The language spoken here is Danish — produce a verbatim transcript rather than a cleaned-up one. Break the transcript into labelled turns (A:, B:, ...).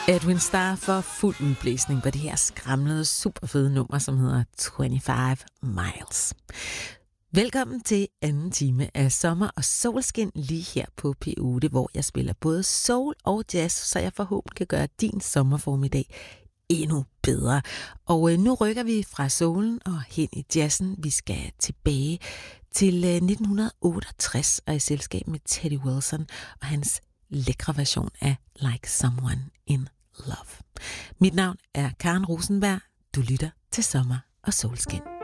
A: Edwin Starr for fuld udblæsning på det her skramlede, superfede nummer, som hedder femogtyve miles. Velkommen til anden time af Sommer og Solskin lige her på P otte, hvor jeg spiller både soul og jazz, så jeg forhåbentlig kan gøre din sommerformiddag endnu bedre. Og øh, nu rykker vi fra soulen og hen i jazzen. Vi skal tilbage til øh, nitten otteogtres og i selskab med Teddy Wilson og hans lækre version af Like Someone in Love. Mit navn er Karen Rosenberg. Du lytter til Sommer og Solskin.